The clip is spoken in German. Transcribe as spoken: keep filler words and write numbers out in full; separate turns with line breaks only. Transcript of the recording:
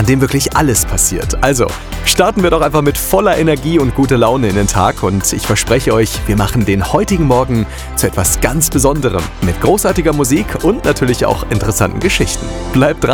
dem wirklich alles passiert. Also, starten wir doch einfach mit voller Energie und guter Laune in den Tag und ich verspreche euch, wir machen den heutigen Morgen zu etwas ganz Besonderem mit großartiger Musik und natürlich auch interessanten Geschichten. Bleibt dran!